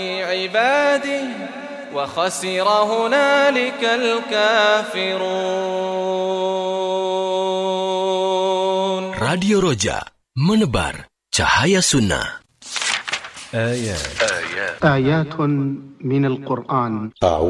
عباده وخسر هنالك الكافرون. Radio Roja, menebar cahaya sunnah. آيات من القرآن.